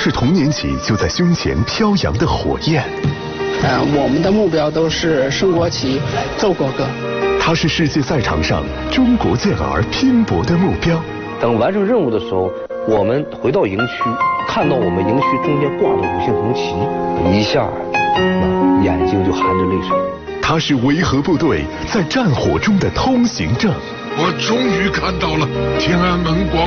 是童年起就在胸前飘扬的火焰。 我们的目标都是升国旗、奏国歌。 它是世界赛场上中国健儿拼搏的目标。 等完成任务的时候，我们回到营区，看到我们营区中间挂的5星红旗，一下，眼睛就含着泪水。 它是维和部队在战火中的通行证。 我终于看到了天安门广